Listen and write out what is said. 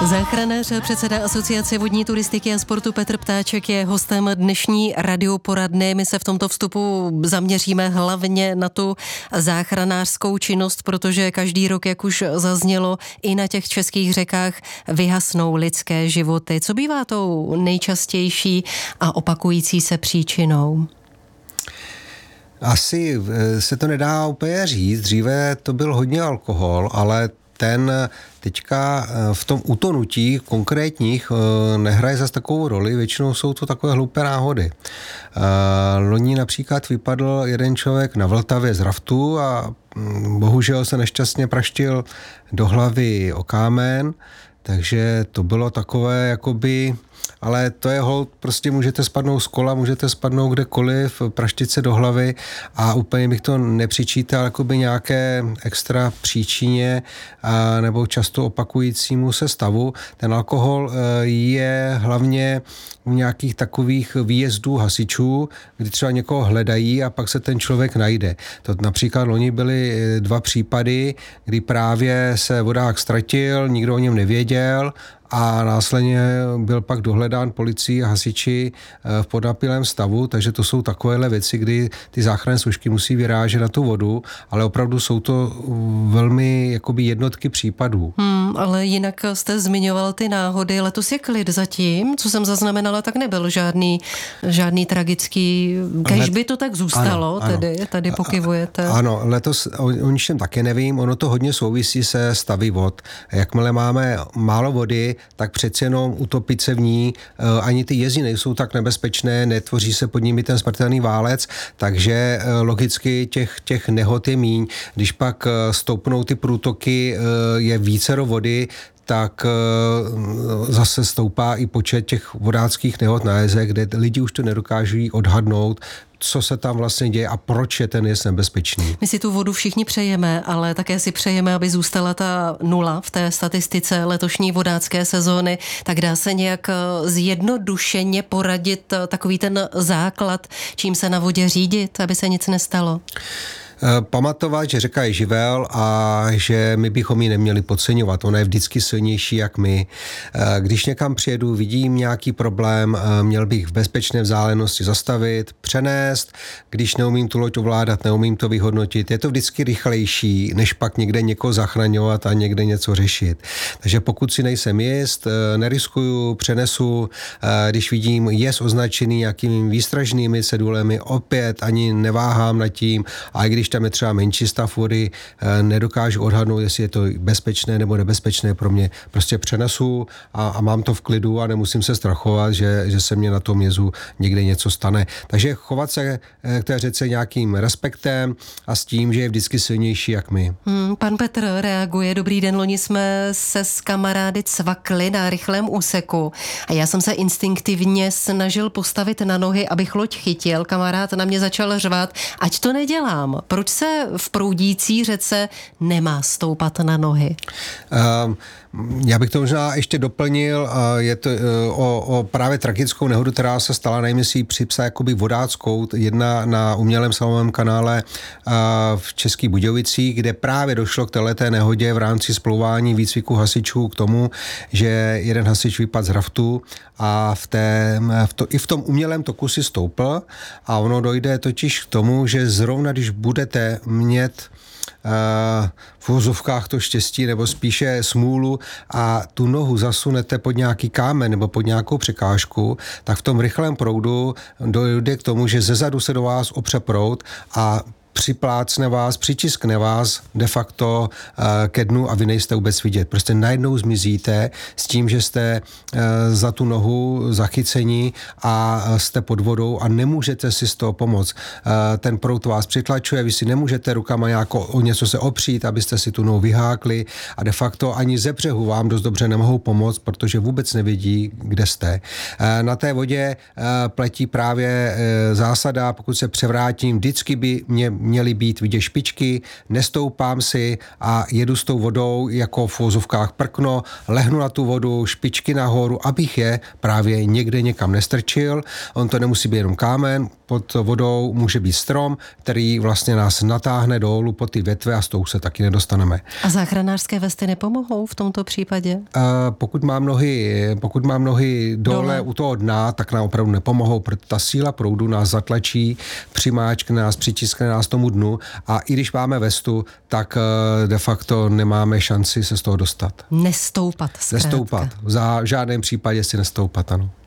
Záchranář a předseda Asociace vodní turistiky a sportu Petr Ptáček je hostem dnešní radioporadny. My se v tomto vstupu zaměříme hlavně na tu záchranářskou činnost, protože každý rok, jak už zaznělo, i na těch českých řekách vyhasnou lidské životy. Co bývá tou nejčastější a opakující se příčinou? Asi se to nedá úplně říct. Dříve to byl hodně alkohol, ale ten teďka v tom utonutí konkrétních nehraje zas takovou roli, většinou jsou to takové hloupé náhody. Loni například vypadl jeden člověk na Vltavě z raftu a bohužel se nešťastně praštil do hlavy o kámen, takže to bylo takové jakoby, ale to je holt, prostě můžete spadnout z kola, můžete spadnout kdekoliv, praštit se do hlavy a úplně bych to nepřičítal jakoby nějaké extra příčině nebo často opakujícímu se stavu. Ten alkohol je hlavně u nějakých takových výjezdů hasičů, kdy třeba někoho hledají a pak se ten člověk najde. To například loni byly 2 případy, kdy právě se vodák ztratil, nikdo o něm nevěděl a následně byl pak dohledán policií a hasiči v podnapilém stavu, takže to jsou takovéhle věci, kdy ty záchranné složky musí vyrážet na tu vodu, ale opravdu jsou to velmi jakoby jednotky případů. Ale jinak jste zmiňoval ty náhody, letos je klid zatím, co jsem zaznamenala, tak nebyl žádný tragický, kež by to tak zůstalo, ano. Tady pokyvujete. Ano, letos o ničem také nevím, ono to hodně souvisí se stavy vod. Jakmile máme málo vody, tak přece jenom utopit se v ní, ani ty jezy nejsou tak nebezpečné, netvoří se pod nimi ten smrtelný válec, takže logicky těch nehod je míň. Když pak stoupnou ty průtoky, je vícero vody, tak zase stoupá i počet těch vodáckých nehod na jezech, kde lidi už to nedokáží odhadnout, co se tam vlastně děje a proč je ten jez nebezpečný. My si tu vodu všichni přejeme, ale také si přejeme, aby zůstala ta nula v té statistice letošní vodácké sezóny. Tak dá se nějak zjednodušeně poradit takový ten základ, čím se na vodě řídit, aby se nic nestalo? Pamatovat, že řeka je živel a že my bychom ji neměli podceňovat. Ona je vždycky silnější jak my. Když někam přijedu, vidím nějaký problém, měl bych v bezpečné vzdálenosti zastavit, přenést. Když neumím tu loď ovládat, neumím to vyhodnotit, je to vždycky rychlejší, než pak někde někoho zachraňovat a někde něco řešit. Takže pokud si nejsem jist, neriskuju, přenesu. Když vidím jez označený nějakými výstražnými cedulemi, opět ani neváhám nad tím, a když tam je třeba menší stav vody, nedokážu odhadnout, jestli je to bezpečné nebo nebezpečné pro mě. Prostě přenesu a mám to v klidu a nemusím se strachovat, že se mě na tom jezu někde něco stane. Takže chovat se k té řece nějakým respektem a s tím, že je vždycky silnější jak my. Pan Petr reaguje. Dobrý den, loni jsme se s kamarády cvakli na rychlém úseku a já jsem se instinktivně snažil postavit na nohy, abych loď chytil. Kamarád na mě začal řvát, ať to nedělám. Proč se v proudící řece nemá stoupat na nohy? Já bych to možná ještě doplnil, je to o právě tragickou nehodu, která se stala, nevím, jestli připsat jakoby vodáckou, jedna na umělém svalovém kanále v Českých Budějovicích, kde právě došlo k téhleté nehodě v rámci splouvání výcviku hasičů k tomu, že jeden hasič vypadl z raftu a i v tom umělém toku si stoupl a ono dojde totiž k tomu, že zrovna když budete mít v uvozovkách to štěstí nebo spíše smůlu a tu nohu zasunete pod nějaký kámen nebo pod nějakou překážku, tak v tom rychlém proudu dojde k tomu, že zezadu se do vás opře proud a připlácne vás, přitiskne vás de facto ke dnu a vy nejste vůbec vidět. Prostě najednou zmizíte s tím, že jste za tu nohu zachyceni a jste pod vodou a nemůžete si z toho pomoct. Ten proud vás přitlačuje, vy si nemůžete rukama nějak o něco se opřít, abyste si tu nohu vyhákli a de facto ani ze břehu vám dost dobře nemohou pomoct, protože vůbec nevidí, kde jste. Na té vodě platí právě zásada, pokud se převrátím, vždycky by mě měly být vidět špičky, nestoupám si a jedu s tou vodou jako v uvozovkách prkno, lehnu na tu vodu, špičky nahoru, abych je právě někde někam nestrčil. On to nemusí být jenom kámen, pod vodou může být strom, který vlastně nás natáhne dolů pod ty větve a s tou se taky nedostaneme. A záchranářské vesty nepomohou v tomto případě? Pokud mám nohy dole u toho dna, tak nám opravdu nepomohou, protože ta síla proudu nás zatlačí, přimáčkne nás, přitiskne nás tomu dnu a i když máme vestu, tak de facto nemáme šanci se z toho dostat. Nestoupat. Nestoupat. V žádném případě si nestoupat, ano.